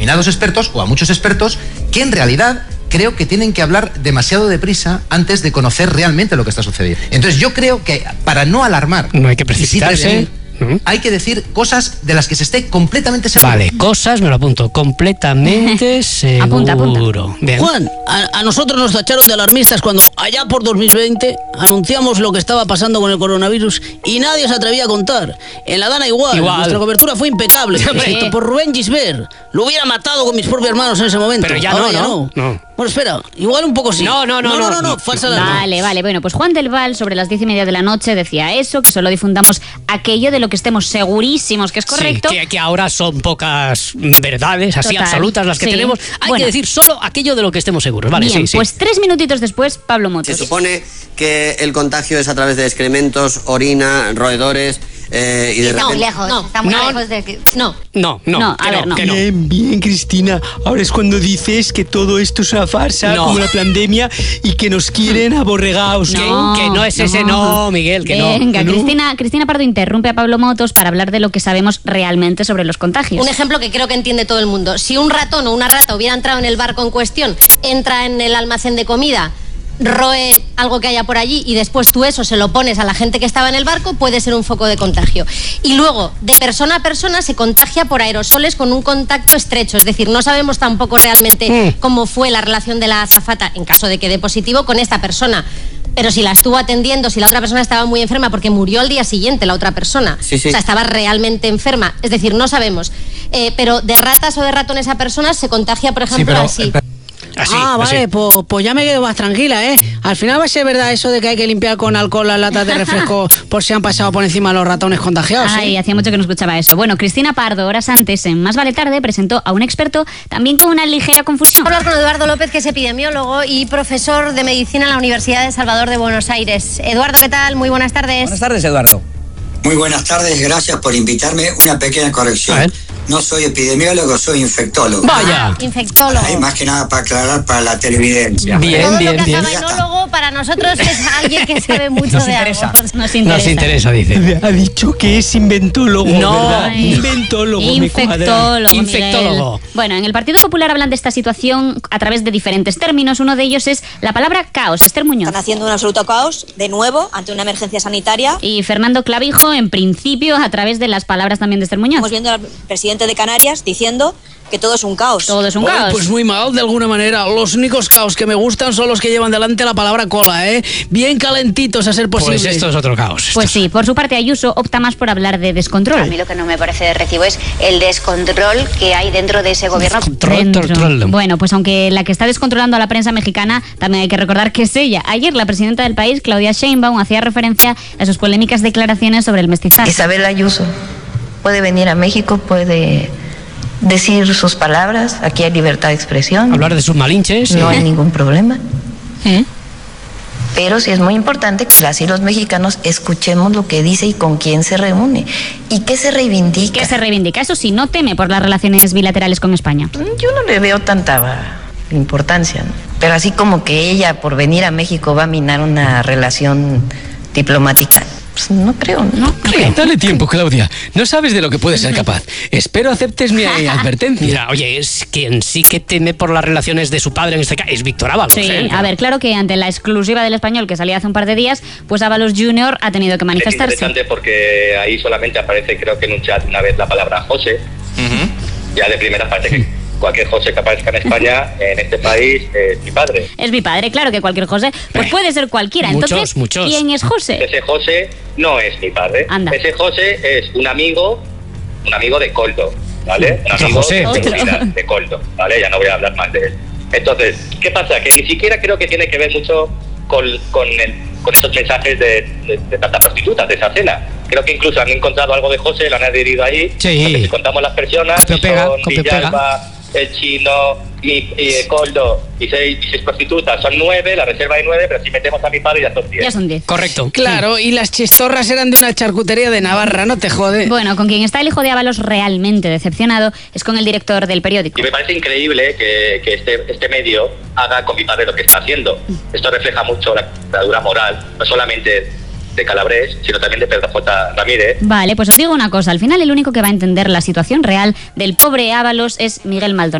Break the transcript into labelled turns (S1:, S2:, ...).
S1: determinados expertos o a muchos expertos que en realidad creo que tienen que hablar demasiado deprisa antes de conocer realmente lo que está sucediendo. Entonces yo creo que para no alarmar,
S2: no hay que precipitarse,
S1: hay que decir cosas de las que se esté completamente seguro.
S2: Vale, cosas, me lo apunto, completamente seguro.
S3: Apunta.
S2: Bien.
S3: Juan, a nosotros nos tacharon de alarmistas cuando allá por 2020 anunciamos lo que estaba pasando con el coronavirus y nadie se atrevía a contar. En la Dana igual. Nuestra cobertura fue impecable. Excepto por Rubén Gisbert. Lo hubiera matado con mis propios hermanos en ese momento.
S2: Pero ya
S3: ahora
S2: no.
S3: Bueno, espera, igual un poco sí.
S2: No,
S3: falsa alarma.
S4: Vale, bueno, pues Juan del Val sobre las 10:30 de la noche decía eso, que solo difundamos aquello de lo que estemos segurísimos que es correcto.
S2: Sí, que ahora son pocas verdades así absolutas las que tenemos. Hay que decir solo aquello de lo que estemos seguros. Vale,
S4: bien, pues 3 minutitos después, Pablo Motos.
S5: Se supone que el contagio es a través de excrementos, orina, roedores... y de repente...
S6: Está muy lejos de que... No,
S7: Bien, Cristina. Ahora es cuando dices que todo esto es una farsa, como la pandemia, y que nos quieren aborregados.
S2: Que no es ese, Miguel, que
S4: Venga,
S2: no.
S4: Cristina Pardo interrumpe a Pablo Motos para hablar de lo que sabemos realmente sobre los contagios.
S6: un ejemplo que creo que entiende todo el mundo. Si un ratón o una rata hubiera entrado en el barco en cuestión, entra en el almacén de comida, roe algo que haya por allí y después tú eso se lo pones a la gente que estaba en el barco, puede ser un foco de contagio. Y luego, de persona a persona se contagia por aerosoles con un contacto estrecho, es decir, no sabemos tampoco realmente cómo fue la relación de la azafata, en caso de que dé positivo, con esta persona. Pero si la estuvo atendiendo, si la otra persona estaba muy enferma, porque murió al día siguiente la otra persona.
S5: Sí.
S6: O sea, estaba realmente enferma. Es decir, no sabemos. Pero de ratas o de ratones a personas se contagia, por ejemplo, así.
S3: Vale, pues ya me quedo más tranquila, ¿eh? Al final va a ser verdad eso de que hay que limpiar con alcohol las latas de refresco por si han pasado por encima los ratones contagiados.
S4: Ay, hacía mucho que no escuchaba eso. Bueno, Cristina Pardo, horas antes, en Más Vale Tarde, presentó a un experto también con una ligera confusión.
S6: Hablar con Eduardo López, que es epidemiólogo y profesor de medicina en la Universidad de Salvador de Buenos Aires. Eduardo, ¿qué tal? Muy buenas tardes.
S8: Buenas tardes, Eduardo.
S9: Muy buenas tardes, gracias por invitarme. Una pequeña corrección. No soy epidemiólogo, soy infectólogo.
S2: Vaya.
S6: Infectólogo.
S9: Ahí más que nada para aclarar para la televidencia.
S6: Todo lo que haga enólogo para nosotros es alguien que sabe mucho de algo.
S4: Nos interesa,
S2: dice.
S7: Ha dicho que es inventólogo, ¿verdad? Inventólogo.
S4: Infectólogo. Bueno, en el Partido Popular hablan de esta situación a través de diferentes términos. Uno de ellos es la palabra caos. Esther Muñoz.
S10: Están haciendo un absoluto caos, de nuevo, ante una emergencia sanitaria.
S4: Y Fernando Clavijo, en principio, a través de las palabras también de Esther Muñoz.
S10: Estamos viendo al presidente de Canarias diciendo que todo es un caos.
S4: Todo es un caos.
S3: Pues muy mal, de alguna manera. Los únicos caos que me gustan son los que llevan delante la palabra cola, ¿eh? Bien calentitos a ser posible.
S2: Pues esto es otro caos.
S4: Pues sí, por su parte Ayuso opta más por hablar de descontrol.
S11: A mí lo que no me parece de recibo es el descontrol que hay dentro de ese gobierno.
S4: Bueno, pues aunque la que está descontrolando a la prensa mexicana, también hay que recordar que es ella. Ayer la presidenta del país, Claudia Sheinbaum, hacía referencia a sus polémicas declaraciones sobre el mestizaje.
S12: Isabel Ayuso puede venir a México, puede decir sus palabras, aquí hay libertad de expresión.
S2: Hablar de sus malinches.
S12: No hay ningún problema. Pero sí es muy importante que las y los mexicanos escuchemos lo que dice y con quién se reúne. ¿Y qué se reivindica?
S4: ¿Qué se reivindica? Eso sí, no teme por las relaciones bilaterales con España.
S12: Yo no le veo tanta importancia, ¿no? Pero así como que ella por venir a México va a minar una relación diplomática, pues no creo, ¿no?
S2: Dale tiempo, Claudia. No sabes de lo que puedes ser capaz. Espero aceptes mi advertencia. Mira, oye, es quien sí que teme por las relaciones de su padre en este caso es Víctor Ábalos.
S4: Sí, a ver, claro que ante la exclusiva del Español que salía hace un par de días, pues Ábalos Jr. ha tenido que manifestarse.
S13: Es interesante porque ahí solamente aparece, creo que en un chat una vez, la palabra José. Ya de primera parte que cualquier José que aparezca en España, en este país, es mi padre.
S4: Es mi padre, claro que cualquier José, pues puede ser cualquiera. Entonces,
S2: muchos.
S4: ¿Quién es José?
S13: Ese José no es mi padre.
S4: Anda.
S13: Ese José es un amigo de Coldo, ¿vale? Un amigo de Coldo, ¿vale? Ya no voy a hablar más de él. Entonces, ¿qué pasa? Que ni siquiera creo que tiene que ver mucho con estos mensajes de tantas prostitutas de esa cena. Creo que incluso han encontrado algo de José, lo han adherido ahí.
S2: Sí.
S13: Porque si contamos las personas, son Villalba, el Chino y Coldo y seis prostitutas, son 9, la reserva de 9, pero si metemos a mi padre ya son 10.
S4: Ya son 10.
S2: Correcto.
S3: Claro, y las chistorras eran de una charcutería de Navarra, no te jode.
S4: Bueno, con quien está el hijo de Ábalos realmente decepcionado es con el director del periódico.
S13: Y me parece increíble que este medio haga con mi padre lo que está haciendo. Esto refleja mucho la dura moral, no solamente de Calabrés, sino también de Pedro J. Ramírez.
S4: Vale, pues os digo una cosa, al final el único que va a entender la situación real del pobre Ábalos es Miguel Maldonado.